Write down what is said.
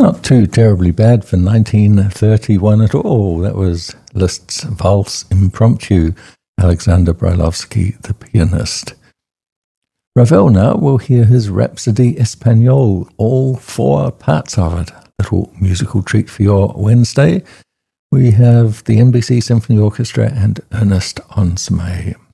Not too terribly bad for 1931 at all. That was Liszt's Valse Impromptu, Alexander Brailovsky, the pianist. Ravel now will hear his Rhapsody Espagnole, all 4 parts of it. Little musical treat for your Wednesday. We have the NBC Symphony Orchestra and Ernest Onsme.